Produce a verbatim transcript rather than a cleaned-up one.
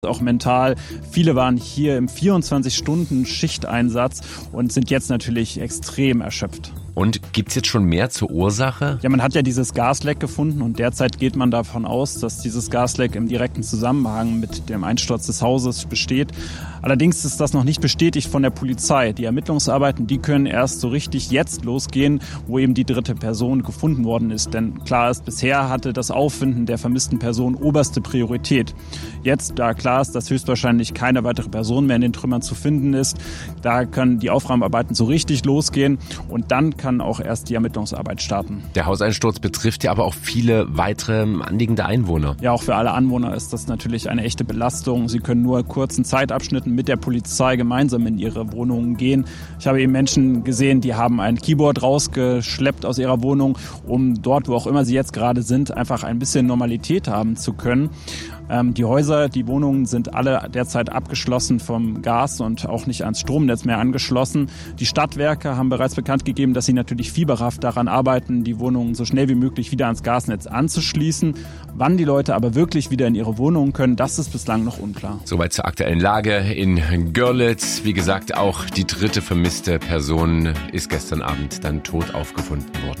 Auch mental. Viele waren hier im vierundzwanzig-Stunden-Schichteinsatz und sind jetzt natürlich extrem erschöpft. Und gibt's jetzt schon mehr zur Ursache? Ja, man hat ja dieses Gasleck gefunden und derzeit geht man davon aus, dass dieses Gasleck im direkten Zusammenhang mit dem Einsturz des Hauses besteht. Allerdings ist das noch nicht bestätigt von der Polizei. Die Ermittlungsarbeiten, die können erst so richtig jetzt losgehen, wo eben die dritte Person gefunden worden ist. Denn klar ist, bisher hatte das Auffinden der vermissten Person oberste Priorität. Jetzt, da klar ist, dass höchstwahrscheinlich keine weitere Person mehr in den Trümmern zu finden ist, da können die Aufräumarbeiten so richtig losgehen und dann kann auch erst die Ermittlungsarbeit starten. Der Hauseinsturz betrifft ja aber auch viele weitere anliegende Einwohner. Ja, auch für alle Anwohner ist das natürlich eine echte Belastung. Sie können nur kurzen Zeitabschnitten mit der Polizei gemeinsam in ihre Wohnungen gehen. Ich habe eben Menschen gesehen, die haben ein Keyboard rausgeschleppt aus ihrer Wohnung, um dort, wo auch immer sie jetzt gerade sind, einfach ein bisschen Normalität haben zu können. Ähm, die Häuser, die Wohnungen sind alle derzeit abgeschlossen vom Gas und auch nicht ans Stromnetz mehr angeschlossen. Die Stadtwerke haben bereits bekannt gegeben, dass sie natürlich fieberhaft daran arbeiten, die Wohnungen so schnell wie möglich wieder ans Gasnetz anzuschließen. Wann die Leute aber wirklich wieder in ihre Wohnungen können, das ist bislang noch unklar. Soweit zur aktuellen Lage in Görlitz. Wie gesagt, auch die dritte vermisste Person ist gestern Abend dann tot aufgefunden worden.